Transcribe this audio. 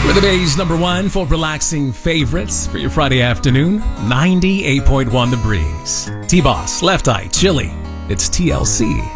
We're the Bay's number one for relaxing favorites for your Friday afternoon. 98.1 The Breeze. T-Boss, Left Eye, Chili. It's TLC.